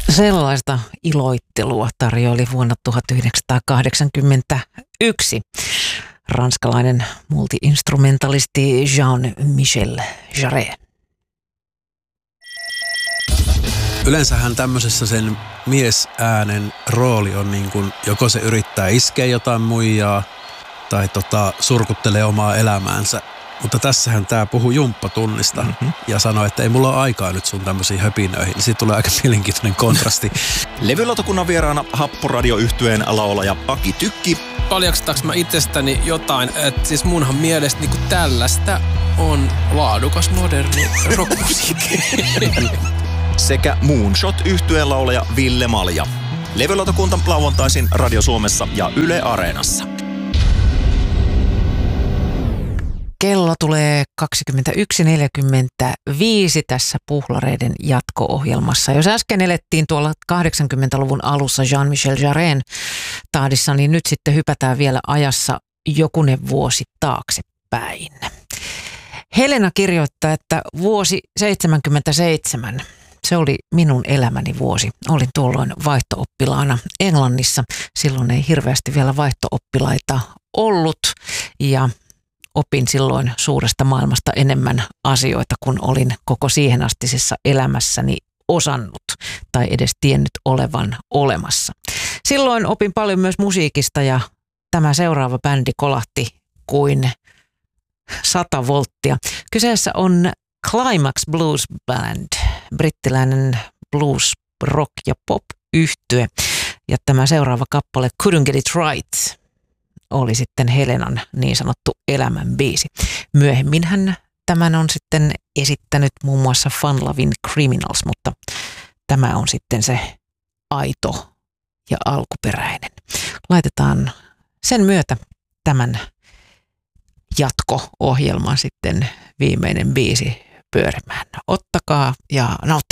Sellaista iloittelua tarjoili vuonna 1981 ranskalainen multi-instrumentalisti Jean-Michel Jarre. Yleensähän tämmöisessä sen miesäänen rooli on niin kuin, joko se yrittää iskeä jotain muijaa tai surkuttelee omaa elämäänsä. Mutta tässähän tää puhuu jumppatunnista ja sanoi, että ei mulla ole aikaa nyt sun tämmöisiin höpinöihin. Siitä tulee aika mielenkiintoinen kontrasti. Levylautakunnan vieraana Happoradio-yhtyeen laulaja Aki Tykki. Paljastaks mä itsestäni jotain, että siis munhan mielestä niinku tällaista on laadukas moderni rockmusiikki. Sekä Moonshot-yhtyeen laulaja Ville Malja. Levylautakunta lauantaisin Radio Suomessa ja Yle Areenassa. Kello tulee 21.45 tässä Puhlareiden jatko-ohjelmassa. Jos äsken elettiin tuolla 80-luvun alussa Jean-Michel Jarren tahdissa, niin nyt sitten hypätään vielä ajassa jokunen vuosi taaksepäin. Helena kirjoittaa, että vuosi 77, se oli minun elämäni vuosi. Olin tuolloin vaihto-oppilaana Englannissa. Silloin ei hirveästi vielä vaihto-oppilaita ollut ja opin silloin suuresta maailmasta enemmän asioita, kun olin koko siihen astisessa elämässäni osannut tai edes tiennyt olevan olemassa. Silloin opin paljon myös musiikista ja tämä seuraava bändi kolahti kuin 100 volttia. Kyseessä on Climax Blues Band, brittiläinen blues, rock ja pop yhtye. Ja tämä seuraava kappale Couldn't Get It Right oli sitten Helenan niin sanottu elämän biisi. Myöhemmin hän tämän on sitten esittänyt muun muassa Fun Lovin' Criminals, mutta tämä on sitten se aito ja alkuperäinen. Laitetaan sen myötä tämän jatko-ohjelman sitten viimeinen biisi pyörimään. Ottakaa ja nauttikaa.